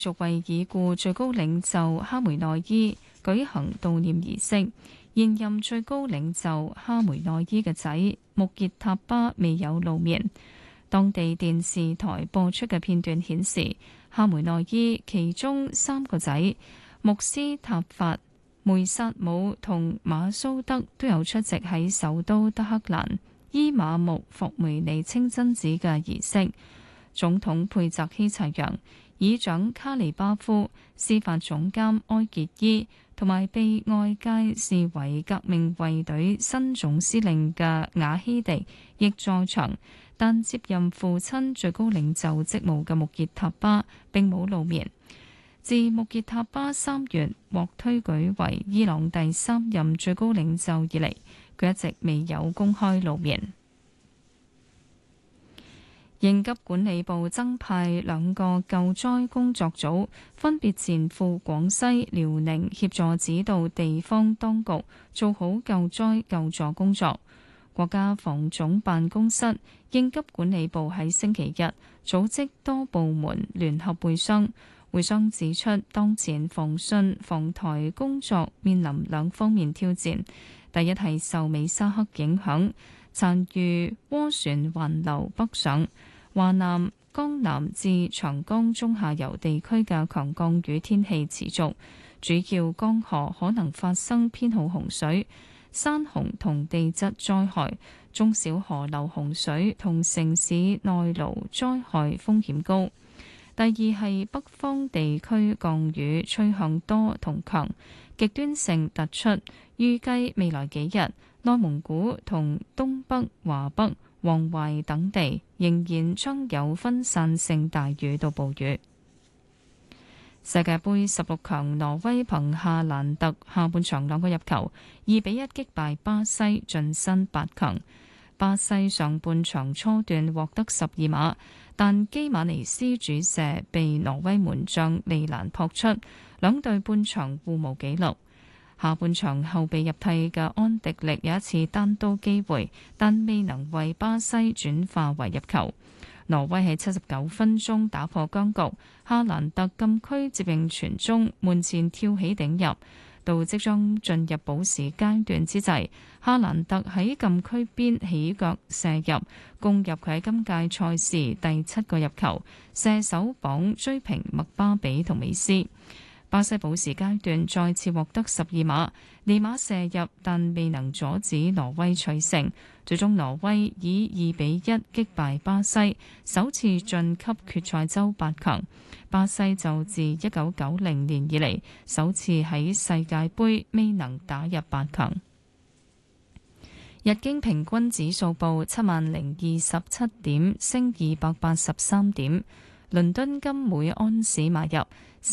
續為已故最高領袖哈梅內伊舉行悼念儀式。現任最高領袖哈梅內伊嘅仔穆傑塔巴未有露面。當地電視台播出嘅片段顯示，哈梅內伊其中3個仔穆斯塔法、梅薩姆同馬蘇德都有出席喺首都德黑蘭伊馬木霍梅尼清真寺嘅儀式。總統佩澤希齊揚、議長卡利巴夫、司法總監埃傑伊同埋被外界視為革命衛隊新總司令嘅瓦希迪亦在場，但接任父親最高領袖職務嘅穆傑塔巴並冇露面。自穆傑塔巴3月獲推舉為伊朗第3任最高領袖以嚟，佢一直未有公開露面。應急管理部增派2個救災工作組，分別前赴廣西、遼寧，協助指導地方當局做好救災救助工作。國家防總辦公室、應急管理部喺星期日組織多部門聯合會商，會商指出，當前防汛防台工作面臨2方面挑戰。第一係受美沙克影響，殘餘渦旋環流北上，華南、江南至長江中下游地區嘅強降雨天氣持續，主要江河可能發生偏好洪水、山洪同地質災害，中小河流洪水同城市內澇災害風險高。第二係北方地區降雨趨向多同強，極端性突出，預計未來幾日內蒙古同東北、華北、黃淮等地仍然將有分散性大雨到暴雨。世界盃16強，挪威憑夏蘭特下半場2個入球2-1擊敗巴西，晉身8強。巴西上半場初段獲得12碼，但基馬尼斯主射被挪威門將利蘭撲出，兩隊半場互無紀錄。下半場後備入替嘅安迪力有一次單刀機會，但未能為巴西轉化為入球。挪威喺79分鐘打破僵局，哈蘭特禁區接應傳中，門前跳起頂入。到即將進入補時階段之際，哈蘭特喺禁區邊起腳射入，攻入佢喺今屆賽事第7個入球，射手榜追平麥巴比同美斯。巴西補時階段再次獲得12碼，尼馬射入，但未能阻止挪威取勝。最終挪威以2-1擊敗巴西，首次晉級決賽周8強。巴西就自1990年以嚟首次喺世界盃未能打入8強。日經平均指數報70,027點，升283點。倫敦金每安士買入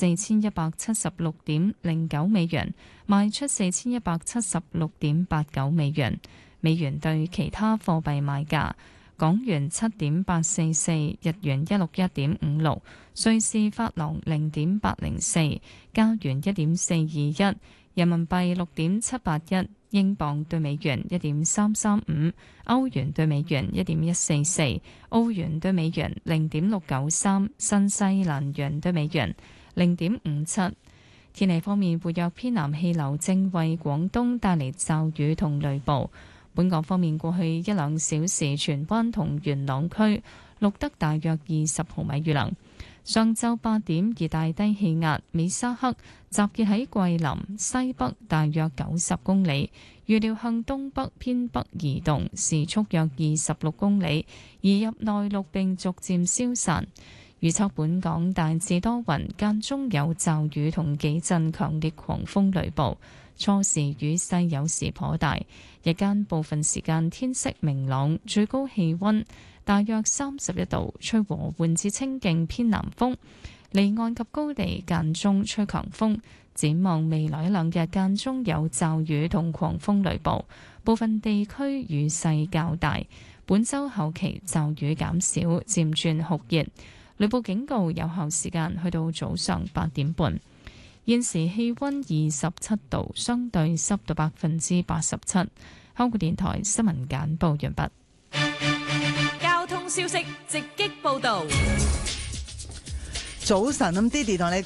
4176.09美元，賣出4176.89美元。美元對其他貨幣賣價：港元7.844，日元161.56，瑞士法郎0.804，加元1.421，人民幣6.781，英鎊對美元1.335，歐元對美元1.144，澳元對美元0.693，新西蘭元對美元0.57。天氣方面，活躍偏南氣流正為廣東帶嚟驟雨同雷暴。本港方面，過去1-2小時，荃灣同元朗區錄得大約20毫米雨量。上晝8點，熱帶低氣壓美沙克集結喺桂林西北大約90公里，預料向東北偏北移動，時速約26公里，移入內陸並逐漸消散。預測本港大致多雲，間中有驟雨同幾陣強烈狂風雷暴，初時雨勢有時頗大，日間部分時間天色明朗，最高氣溫大約31度，吹和緩至清勁偏南風，離岸及高地間中吹強風。展望未來1-2日間中有驟雨同狂風雷暴，部分地區雨勢較大。本週後期驟雨減少，漸轉酷熱。雷暴警告有效時間去到早上8點半。現時氣溫27度，相對濕度87%。香港電台新聞簡報完畢。 交通消息直擊報道。 早晨，咁 Didi 同你